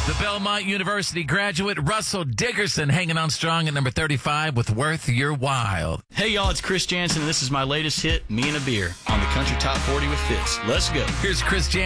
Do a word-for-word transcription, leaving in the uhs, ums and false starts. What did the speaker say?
The Belmont University graduate Russell Dickerson hanging on strong at number thirty-five with Worth Your While. Hey, y'all, it's Chris Jansen, and this is my latest hit, Me and a Beer, on the Country Top forty with Fitz. Let's go. Here's Chris Jansen.